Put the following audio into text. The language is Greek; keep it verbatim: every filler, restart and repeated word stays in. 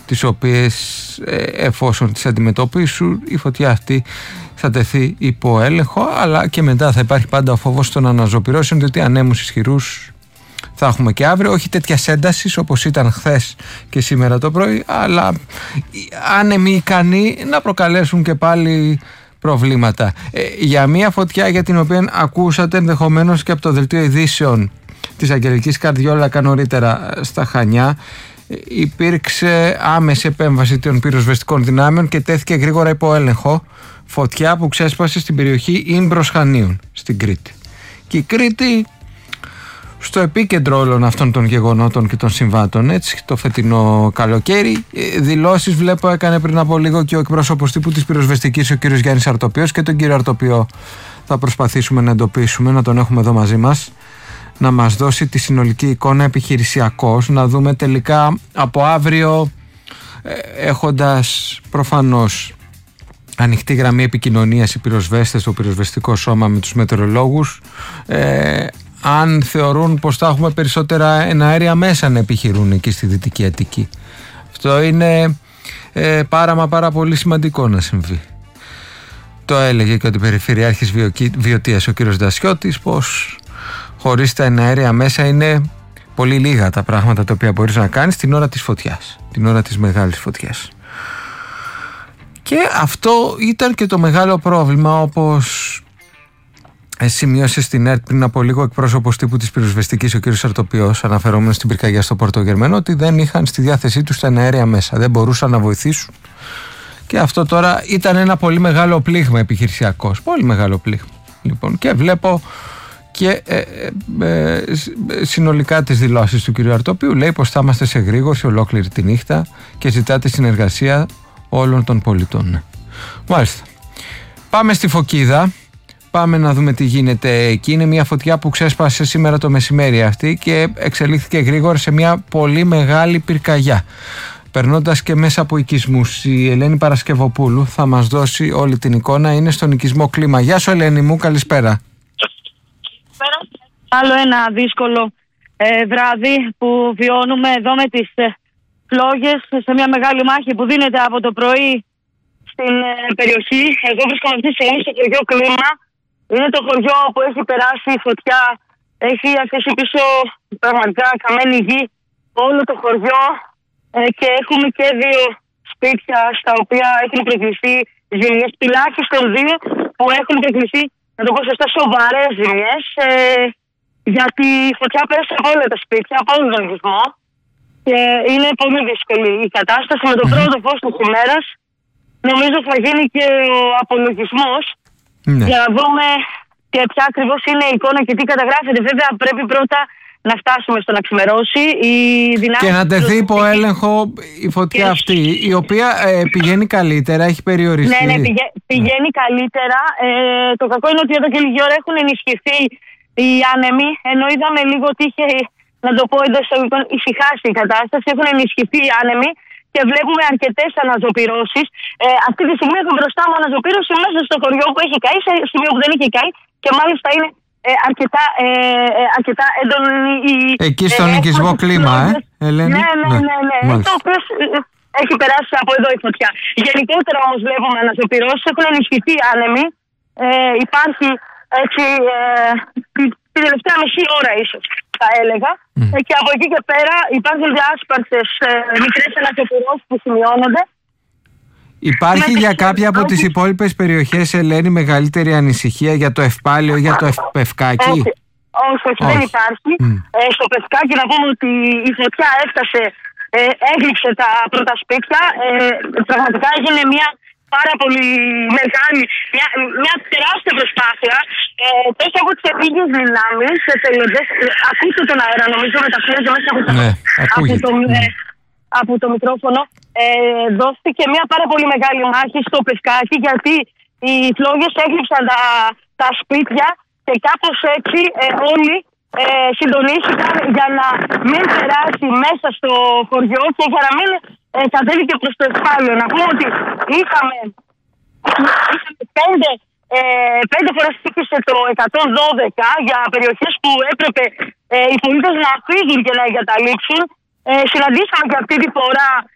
τις οποίες εφόσον τις αντιμετωπίσουν η φωτιά αυτή θα τεθεί υπό έλεγχο, αλλά και μετά θα υπάρχει πάντα ο φόβος των αναζωπυρώσεων, διότι ανέμους ισχυρούς θα έχουμε και αύριο, όχι τέτοια ένταση όπως ήταν χθες και σήμερα το πρωί, αλλά άνεμοι ικανοί να προκαλέσουν και πάλι προβλήματα. Ε, για μια φωτιά για την οποία ακούσατε ενδεχομένως και από το δελτίο ειδήσεων της Αγγελικής Καρδιόλακα νωρίτερα στα Χανιά, υπήρξε άμεση επέμβαση των πυροσβεστικών δυνάμεων και τέθηκε γρήγορα υπό έλεγχο φωτιά που ξέσπασε στην περιοχή Ύμπρος Χανίων στην Κρήτη. Και η Κρήτη στο επίκεντρο όλων αυτών των γεγονότων και των συμβάτων, έτσι, το φετινό καλοκαίρι. Δηλώσεις βλέπω έκανε πριν από λίγο και ο εκπρόσωπος τύπου της πυροσβεστικής, ο κύριος Γιάννης Αρτοπιός, και τον κύριο Αρτοπιό θα προσπαθήσουμε να εντοπίσουμε, να τον έχουμε εδώ μαζί μας, να μας δώσει τη συνολική εικόνα επιχειρησιακώς, να δούμε τελικά από αύριο, έχοντας προφανώς ανοιχτή γραμμή επικοινωνίας οι πυροσβέστες, το πυροσβεστικό σώμα με τους μετεωρολόγους, ε, αν θεωρούν πως θα έχουμε περισσότερα εναέρια μέσα να επιχειρούν εκεί στη Δυτική Αττική. Αυτό είναι ε, πάρα μα πάρα πολύ σημαντικό να συμβεί. Το έλεγε και ο Περιφερειάρχης Βιωτίας ο κύριος Δασιώτης, πως χωρίς τα εναέρια μέσα είναι πολύ λίγα τα πράγματα τα οποία μπορείς να κάνεις την ώρα της φωτιάς, την ώρα της μεγάλης φωτιάς. Και αυτό ήταν και το μεγάλο πρόβλημα, όπως σημείωσε στην ΕΡΤ πριν από λίγο εκπρόσωπος τύπου της πυροσβεστικής ο κ. Αρτοπιός, αναφερόμενος στην πυρκαγιά στο Πόρτο Γερμένο, ότι δεν είχαν στη διάθεσή τους τα εναέρια μέσα, δεν μπορούσαν να βοηθήσουν. Και αυτό τώρα ήταν ένα πολύ μεγάλο πλήγμα επιχειρησιακός, πολύ μεγάλο πλήγμα. Λοιπόν, και βλέπω και ε, ε, ε, συνολικά τις δηλώσεις του κ. Αρτοπιού. Λέει πως θα είμαστε σε γρήγορση ολόκληρη τη νύχτα και ζητάτε συνεργασία όλων των πολιτών. Μάλιστα. Πάμε στη Φωκίδα. Πάμε να δούμε τι γίνεται εκεί. Είναι μια φωτιά που ξέσπασε σήμερα το μεσημέρι αυτή και εξελίχθηκε γρήγορα σε μια πολύ μεγάλη πυρκαγιά, περνώντας και μέσα από οικισμούς. Η Ελένη Παρασκευοπούλου θα μας δώσει όλη την εικόνα. Είναι στον οικισμό Κλίμα. Γεια σου Ελένη μου, καλησπέρα. Άλλο ένα δύσκολο ε, βράδυ που βιώνουμε εδώ με τις ε, φλόγες σε μια μεγάλη μάχη που δίνεται από το πρωί στην ε, περιοχή. Εγώ βρίσκομαι αυτή τη στιγμή στο χωριό Κλίμα. Είναι το χωριό που έχει περάσει η φωτιά, έχει αφήσει πίσω πραγματικά καμένη γη όλο το χωριό ε, και έχουμε και δύο σπίτια στα οποία έχουν προκληθεί ζημιές, τουλάχιστον δύο που έχουν προκληθεί, να το πω σωστά, σοβαρές ζημιές, ε, γιατί η φωτιά πέρασε από όλα τα σπίτια, από όλο τον οικισμό και είναι πολύ δύσκολη η κατάσταση. Με το πρώτο φως της ημέρας νομίζω θα γίνει και ο απολογισμός. Ναι. Για να δούμε και ποια ακριβώς είναι η εικόνα και τι καταγράφεται. Βέβαια πρέπει πρώτα να φτάσουμε στο να ξημερώσει η δυνάμει και να τεθεί υπό έλεγχο η φωτιά και αυτή, η οποία ε, πηγαίνει καλύτερα, έχει περιοριστεί. Ναι, ναι, πηγα... πηγαίνει ναι. καλύτερα. Ε, το κακό είναι ότι εδώ και λίγη ώρα έχουν ενισχυθεί οι άνεμοι, ενώ είδαμε λίγο ότι είχε, να το πω εντός εισαγωγικών, ησυχάσει η κατάσταση. Έχουν ενισχυθεί οι άνεμοι και βλέπουμε αρκετές αναζωπυρώσεις. Ε, αυτή τη στιγμή έχω μπροστά μου αναζωπήρωση μέσα στο χωριό που έχει καεί, σε σημείο που δεν είχε καεί και μάλιστα είναι ε, αρκετά, ε, ε, αρκετά έντονη η. Εκεί στον ε, οικισμό Κλίμα, ε, Ελένη. Ναι, ναι, ναι. ναι, ναι. Το οποίο έχει περάσει από εδώ η φωτιά. Γενικότερα όμως βλέπουμε αναζωπυρώσεις, έχουν ενισχυθεί οι άνεμοι. Ε, υπάρχει έτσι ε, την τελευταία μισή ώρα ίσως, θα έλεγα. Mm. Ε, και από εκεί και πέρα υπάρχουν διάσπαρτες ε, μικρές αναζωπυρώσεις που σημειώνονται. Υπάρχει για κάποια από τις υπόλοιπες περιοχές, Ελένη, μεγαλύτερη ανησυχία για το Ευπάλαιο, για το Πευκάκι? Όχι, όχι, όχι, δεν υπάρχει. Mm. Ε, στο Πευκάκι να πούμε ότι η φωτιά έφτασε, ε, έγλειψε τα πρώτα σπίτια. Ε, πραγματικά έγινε μια πάρα πολύ μεγάλη, μια, μια τεράστια προσπάθεια. Ε, τόσο από τις επίγειες δυνάμεις, εθελοντές, ακούστε τον αέρα, νομίζω μεταφράζεται μέσα από το, ναι, από το, ε, από το μικρόφωνο. Ε, δόθηκε μια πάρα πολύ μεγάλη μάχη στο Πευκάκι, γιατί οι φλόγες έγλειψαν τα, τα σπίτια και κάπως έτσι ε, όλοι ε, συντονίστηκαν για να μην περάσει μέσα στο χωριό και για να μην ε, κατέβει και προς το Ευπάλαιο. Να πούμε ότι είχαμε, είχαμε πέντε, ε, πέντε φορές τύχησε το εκατόν δώδεκα για περιοχές που έπρεπε ε, οι πολίτες να φύγουν και να εγκαταλείψουν. Ε, συναντήσαμε και αυτή τη φορά